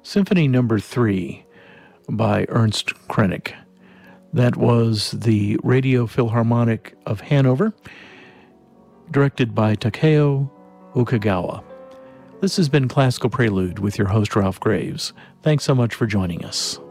Symphony Number 3 by Ernst Krenek. That was the Radio Philharmonic of Hanover, directed by Takeo Okagawa. This has been Classical Prelude with your host, Ralph Graves. Thanks so much for joining us.